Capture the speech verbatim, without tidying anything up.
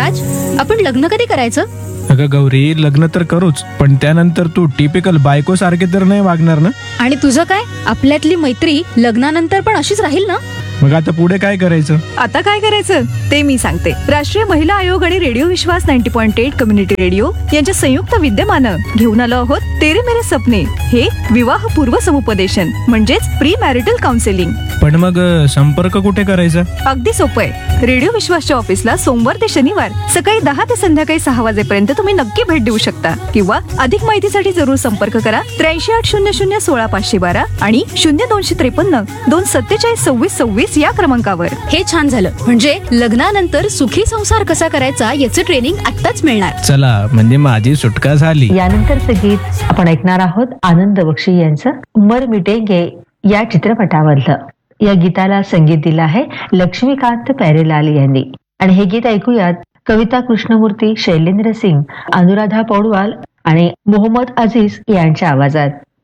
राज, आपण लग्न कधी करायचं? अगं गौरी, लग्न तर करूच, पण त्यानंतर तू टिपिकल बायको सारखे तर नाही वागणार ना? आणि तुझं काय? आपल्यातली मैत्री लग्नानंतर पण अशीच राहील ना? मग आता पुढे काय करायचं? आता काय करायचं ते मी सांगते. राष्ट्रीय महिला आयोग आणि रेडिओ विश्वास नव्वद पॉईंट आठ कम्युनिटी रेडिओ यांच्या संयुक्त विद्यमानं घेऊन आलो आहोत तेरे मेरे सपने, हे विवाह पूर्व समुपदेशन म्हणजेच प्री मॅरिटल काउन्सिलिंग. पण मग अ, संपर्क कुठे करायचा? अगदी सोपं आहे. रेडिओ विश्वासच्या ऑफिसला सोमवार ते शनिवार सकाळी दहा ते संध्याकाळी सहा वाजेपर्यंत तुम्ही नक्की भेट देऊ शकता, किंवा अधिक माहितीसाठी जरूर संपर्क करा त्र्याऐंशी आठ शून्य शून्य सोळा पाचशे बारा आणि शून्य दोनशे त्रेपन्न दोन सत्तेचाळीस सव्वीस सव्वीस या क्रमांकावर. हे छान झालं. म्हणजे लग्नानंतर सुखी संसार कसा करायचा याचं ट्रेनिंग आत्ताच मिळणार. चला, म्हणजे माझी सुटका झाली. यानंतरचं गीत आपण ऐकणार आहोत आनंद बक्षी यांचं मर मिटेंगे या चित्रपटावरलं. या गीताला संगीत दिलं आहे लक्ष्मीकांत प्यारेलाल यांनी. आणि हे गीत ऐकूयात कविता कृष्णमूर्ती, शैलेंद्र सिंग, अनुराधा पौडवाल आणि मोहम्मद अजीज यांच्या आवाजात.